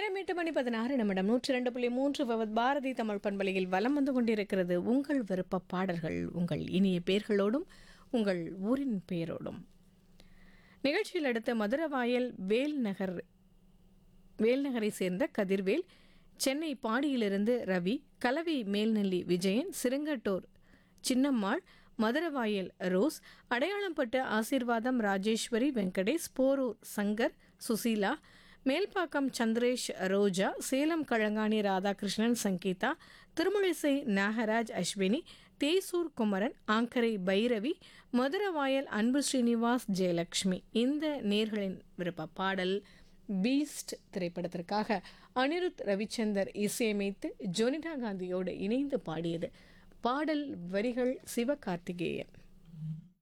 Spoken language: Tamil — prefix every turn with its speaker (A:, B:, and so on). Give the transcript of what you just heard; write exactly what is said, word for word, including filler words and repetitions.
A: நேரம் எட்டு மணி பதினாறு நிமிடம் நூற்றி ரெண்டு புள்ளி மூன்று விவத் பாரதி தமிழ் பண்பலையில் வலம் வந்து கொண்டிருக்கிறது உங்கள் விருப்ப பாடல்கள் உங்கள் இனிய பெயர்களோடும் உங்கள் ஊரின் பெயரோடும். நிகழ்ச்சியில் அடுத்த மதுரவாயல் வேல் நகர் வேல்நகரை சேர்ந்த கதிர்வேல், சென்னை பாடியிலிருந்து ரவி, கலவி மேல்நெல்லி விஜயன், சிறுங்கட்டூர் சின்னம்மாள், மதுரவாயல் ரோஸ், அடையாளம்பட்ட ஆசீர்வாதம் ராஜேஸ்வரி வெங்கடேஷ், போரூர் சங்கர் சுசீலா, மேல்பாக்கம் சந்திரேஷ் ரோஜா, சேலம் கழங்காணி ராதாகிருஷ்ணன் சங்கீதா, திருமுழிசை நாகராஜ் அஸ்வினி, தேசூர் குமரன், ஆங்கரை பைரவி, மதுரவாயல் அன்பு ஸ்ரீனிவாஸ் ஜெயலக்ஷ்மி. இந்த நேர்களின் விருப்ப பாடல் பீஸ்ட் திரைப்படத்திற்காக அனிருத் ரவிச்சந்தர் இசையமைத்து ஜொனிடா காந்தியோடு இணைந்து பாடியது. பாடல் வரிகள் சிவகார்த்திகேயன்.